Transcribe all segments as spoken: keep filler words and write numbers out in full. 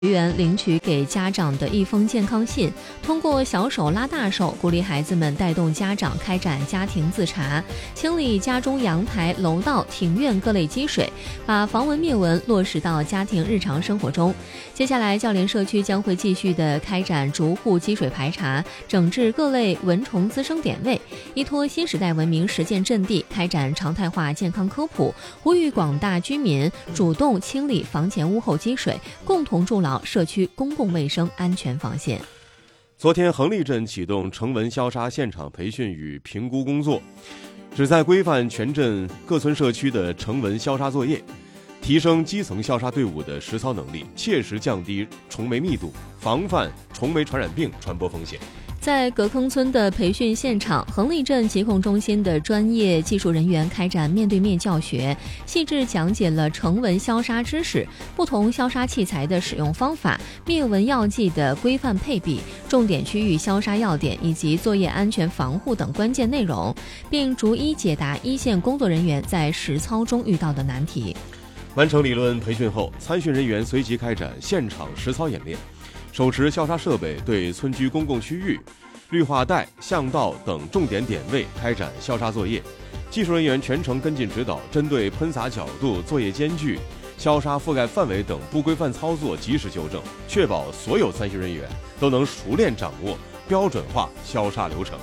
学员领取给家长的一封健康信，通过小手拉大手，鼓励孩子们带动家长开展家庭自查，清理家中阳台、楼道、庭院各类积水，把防蚊灭蚊落实到家庭日常生活中。接下来，教联社区将会继续的开展逐户积水排查，整治各类蚊虫滋生点位，依托新时代文明实践阵地，开展常态化健康科普，呼吁广大居民主动清理房前屋后积水，共同筑牢社区公共卫生安全防线。 昨天，横立镇启动成蚊消杀现场培训与评估工作，旨在规范全镇各村社区的成蚊消杀作业，提升基层消杀队伍的实操能力，切实降低虫媒密度，防范虫媒传染病传播风险。 在葛坑村的培训现场，横立镇疾控中心的专业技术人员开展面对面教学，细致讲解了成蚊消杀知识、不同消杀器材的使用方法、灭蚊药剂的规范配比、重点区域消杀要点以及作业安全防护等关键内容，并逐一解答一线工作人员在实操中遇到的难题。 完成理论培训后，参训人员随即开展现场实操演练，手持消杀设备对村居公共区域、绿化带、巷道等重点点位开展消杀作业。技术人员全程跟进指导，针对喷洒角度、作业间距、消杀覆盖范围等不规范操作及时纠正，确保所有参训人员都能熟练掌握标准化消杀流程。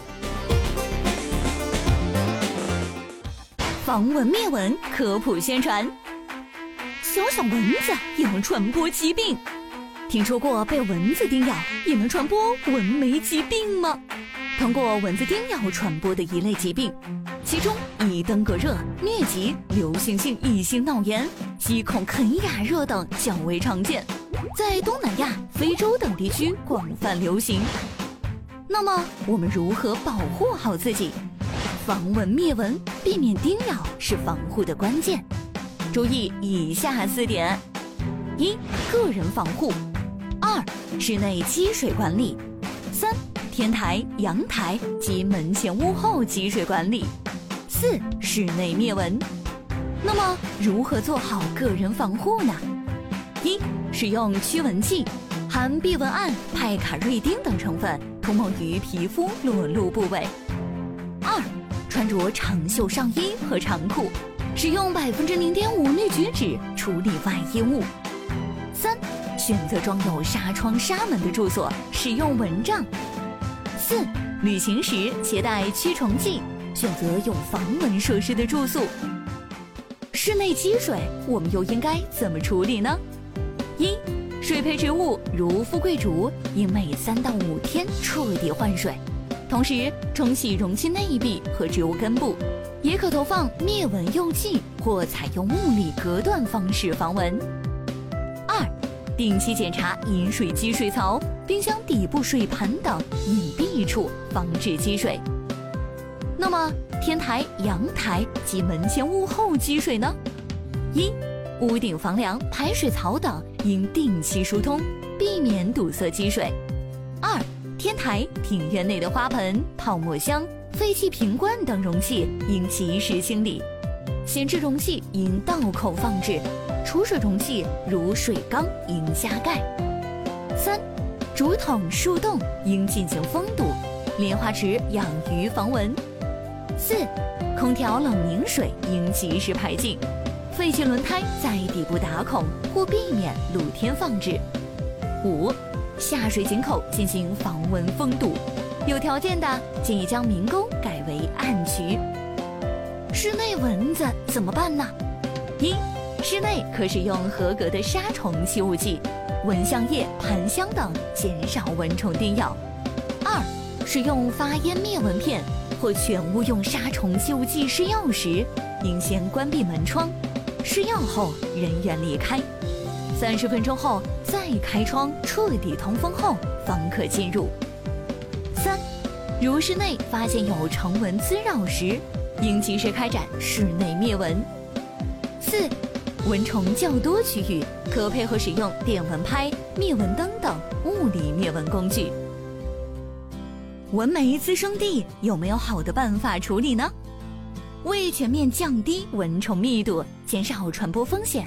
防蚊灭蚊科普宣传。小小蚊子也能传播疾病，听说过被蚊子叮咬也能传播蚊媒疾病吗？通过蚊子叮咬传播的一类疾病，其中以登革热、疟疾、流行性异性脑炎、吸孔肯雅热等较为常见，在东南亚、非洲等地区广泛流行。那么我们如何保护好自己？防蚊灭蚊，避免叮咬是防护的关键。注意以下四点：一、个人防护；二、室内积水管理；三、天台、阳台及门前屋后积水管理；四、室内灭蚊。那么，如何做好个人防护呢？一、使用驱蚊剂，含避蚊胺、派卡瑞丁等成分，涂抹于皮肤裸露部位。二、穿着长袖上衣和长裤。使用百分之零点五氯菊酯处理外衣物。三、选择装有纱窗、纱门的住所，使用蚊帐。四、旅行时携带驱虫剂，选择有防蚊设施的住宿。室内积水，我们又应该怎么处理呢？一、水培植物如富贵竹，应每三到五天彻底换水，同时冲洗容器内壁和植物根部。也可投放灭蚊诱剂或采用物理隔断方式防蚊。二、定期检查饮水机水槽、冰箱底部水盘等隐蔽处，防止积水。那么天台、阳台及门前屋后积水呢？一、屋顶房梁、排水槽等应定期疏通，避免堵塞积水。二、天台、庭院内的花盆、泡沫箱、废弃瓶罐等容器应及时清理，闲置容器应倒扣放置，储水容器如水缸应加盖。三、竹筒、树洞应进行封堵，莲花池养鱼防蚊。四、空调冷凝水应及时排净，废弃轮胎在底部打孔或避免露天放置。五、下水井口进行防蚊封堵，有条件的建议将明沟改为暗渠。室内蚊子怎么办呢？一、室内可使用合格的杀虫吸雾剂、蚊香液、盘香等，减少蚊虫叮咬。二、使用发烟灭蚊片或全屋用杀虫吸雾剂施药时，应先关闭门窗，施药后人员离开，三十分钟后再开窗彻底通风后方可进入。三、如室内发现有成蚊滋扰时，应及时开展室内灭蚊。四、蚊虫较多区域可配合使用电蚊拍、灭蚊灯等物理灭蚊工具。蚊媒滋生地有没有好的办法处理呢？为全面降低蚊虫密度，减少传播风险，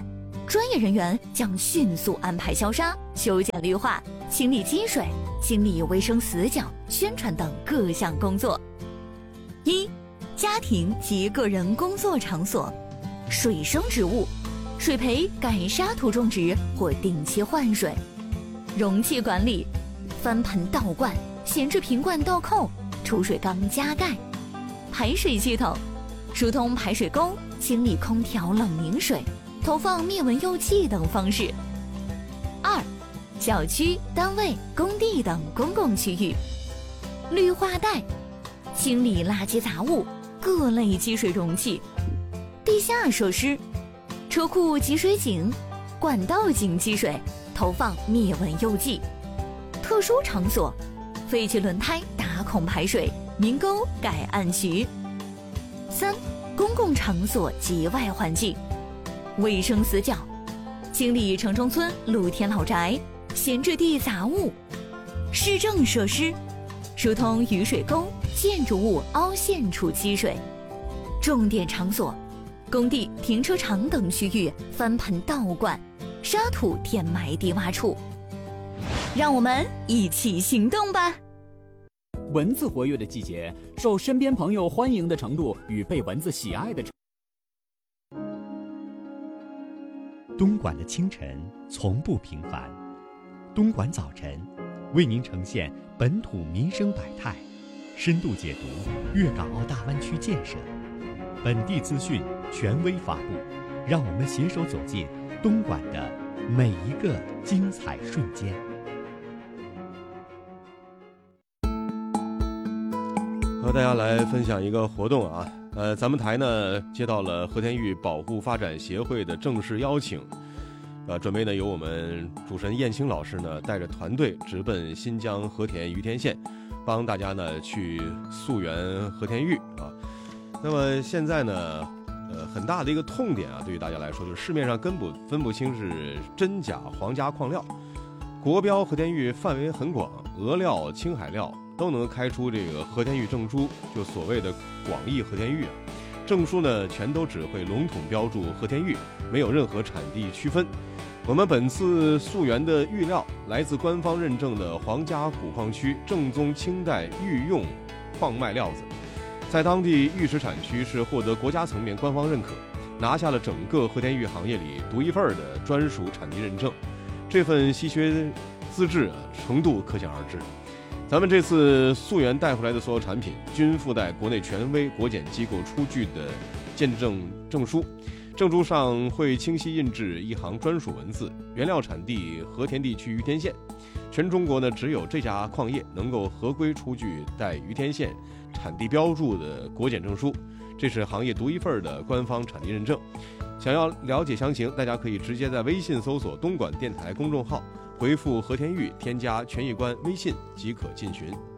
专业人员将迅速安排消杀、修剪绿化、清理积水、清理卫生死角、宣传等各项工作。一、家庭及个人工作场所，水生植物，水培改沙土种植或定期换水。容器管理，翻盆倒灌、闲置瓶罐倒扣、储水缸加盖。排水系统，疏通排水沟、清理空调冷凝水、投放灭蚊诱剂等方式。二、小区、单位、工地等公共区域，绿化带，清理垃圾杂物、各类积水容器。地下设施，车库集水井、管道井积水，投放灭蚊诱剂。特殊场所，废弃轮胎打孔排水、明沟改暗渠。三、公共场所及外环境，卫生死角，清理城中村露天老宅、闲置地杂物。市政设施，疏通雨水沟、建筑物凹陷处积水。重点场所，工地、停车场等区域翻盆倒灌、沙土填埋低洼处。让我们一起行动吧！ 蚊子活跃的季节，受身边朋友欢迎的程度与被蚊子喜爱的程度。 东莞的清晨从不平凡，东莞早晨为您呈现本土民生百态，深度解读粤港澳大湾区建设，本地资讯权威发布，让我们携手走进东莞的每一个精彩瞬间。 和大家来分享一个活动啊，呃，咱们台呢接到了和田玉保护发展协会的正式邀请，呃，准备呢由我们主持人燕青老师呢带着团队直奔新疆和田于田县，帮大家呢去溯源和田玉啊。那么现在呢，呃，很大的一个痛点啊，对于大家来说就是市面上根本分不清是真假皇家矿料，国标和田玉范围很广，俄料、青海料都能开出这个和田玉证书，就所谓的广义和田玉啊。证书呢全都只会笼统标注和田玉，没有任何产地区分。我们本次溯源的玉料来自官方认证的皇家古矿区正宗清代御用矿脉料子，在当地玉石产区是获得国家层面官方认可，拿下了整个和田玉行业里独一份的专属产地认证。这份稀缺资质啊程度可想而知。咱们这次溯源带回来的所有产品均附带国内权威国检机构出具的鉴证证书，证书上会清晰印制一行专属文字，原料产地和田地区于田县。全中国呢只有这家矿业能够合规出具带于田县产地标注的国检证书，这是行业独一份的官方产地认证。想要了解详情，大家可以直接在微信搜索东莞电台公众号，回复和田玉添加权益官微信即可进群。